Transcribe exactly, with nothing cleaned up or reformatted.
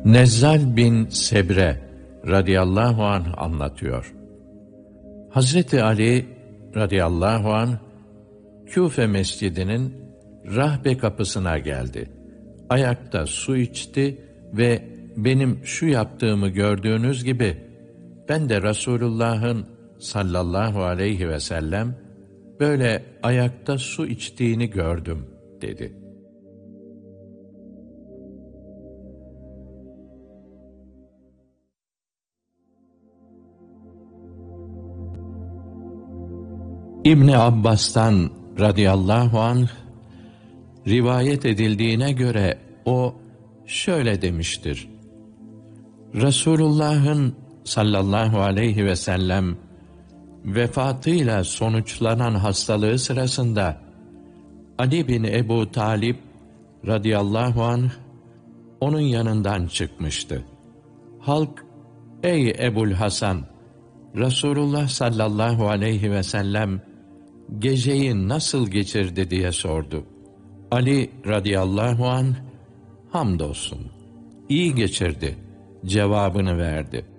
Nezzal bin Sebre radıyallahu anh anlatıyor. Hazreti Ali radıyallahu anh Küfe mescidinin rahbe kapısına geldi. Ayakta su içti ve benim şu yaptığımı gördüğünüz gibi ben de Resulullah'ın sallallahu aleyhi ve sellem böyle ayakta su içtiğini gördüm dedi. İbni Abbas'tan radıyallahu anh rivayet edildiğine göre o şöyle demiştir: Resulullah'ın sallallahu aleyhi ve sellem vefatıyla sonuçlanan hastalığı sırasında Ali bin Ebu Talib radıyallahu anh onun yanından çıkmıştı. Halk, ey Ebul Hasan, Resulullah sallallahu aleyhi ve sellem geceyi nasıl geçirdi diye sordu. Ali radıyallahu anh, hamdolsun, iyi geçirdi cevabını verdi.